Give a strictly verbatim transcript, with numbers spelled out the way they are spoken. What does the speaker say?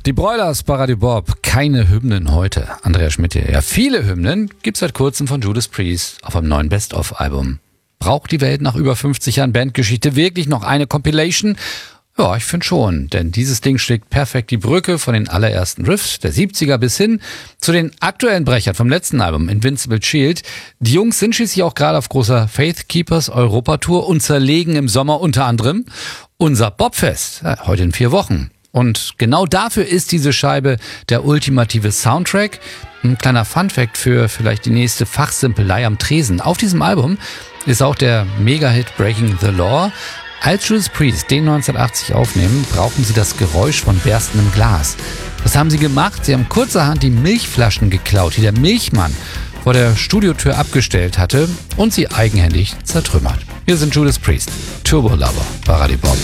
Die Broilers bei Radio Bob, keine Hymnen heute. Andreas Schmidt hier. Ja, viele Hymnen gibt's seit kurzem von Judas Priest auf einem neuen Best-of-Album. Braucht die Welt nach über fünfzig Jahren Bandgeschichte wirklich noch eine Compilation? Ja, ich finde schon, denn dieses Ding schlägt perfekt die Brücke von den allerersten Riffs der siebziger bis hin zu den aktuellen Brechern vom letzten Album, Invincible Shield. Die Jungs sind schließlich auch gerade auf großer Faith Keepers Europatour und zerlegen im Sommer unter anderem unser Bobfest, ja, heute in vier Wochen. Und genau dafür ist diese Scheibe der ultimative Soundtrack. Ein kleiner Funfact für vielleicht die nächste Fachsimpelei am Tresen. Auf diesem Album ist auch der Mega-Hit Breaking the Law. Als Judas Priest den neunzehnhundertachtzig aufnehmen, brauchen sie das Geräusch von berstendem Glas. Was haben sie gemacht? Sie haben kurzerhand die Milchflaschen geklaut, die der Milchmann vor der Studiotür abgestellt hatte und sie eigenhändig zertrümmert. Wir sind Judas Priest, Turbo Lover bei Radio Bob.